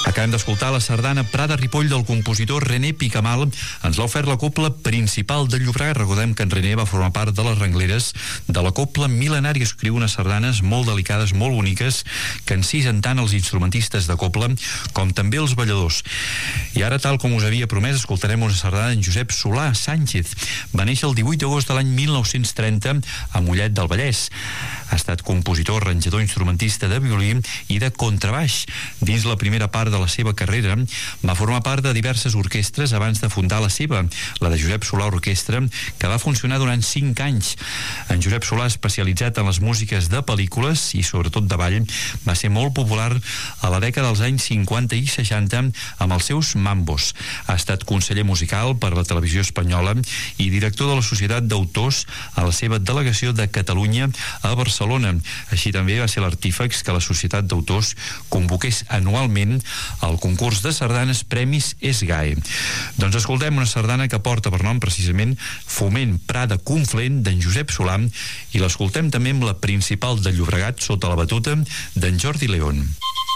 Acabem d'escoltar la sardana Prada Ripoll del compositor René Picamal. Ens l'ha ofert la Cobla Principal de Llobregat. Recordem que en René va formar part de les rengleres de la Cobla Mil·lenària. Escriu unes sardanes molt delicades, molt boniques, que encisen tant els instrumentistes de cobla com també els balladors. I ara, tal com us havia promès, escoltarem una sardana d'en Josep Solà Sánchez. Va néixer el 18 d'agost de l'any 1930 a Mollet del Vallès. Ha estat compositor, arranjador, instrumentista de violí i de contrabaix. Dins la primera part de la seva carrera va formar part de diverses orquestres abans de fundar la seva, la de Josep Solà Orquestra, que va funcionar durant 5 anys. En Josep Solà, especialitzat en les músiques de pel·lícules i sobretot de ball, va ser molt popular a la dècada dels anys 50 i 60 amb els seus mambos. Ha estat conseller musical per a la televisió espanyola i director de la Societat d'Autors a la seva delegació de Catalunya a Barcelona. Així també va ser l'artífex que la Societat d'Autors convoqués anualment el concurs de sardanes Premis ESGAE. Doncs escoltem una sardana que porta per nom precisament Foment Prada Conflent d'en Josep Solà i l'escoltem també amb la Principal de Llobregat sota la batuta d'en Jordi León.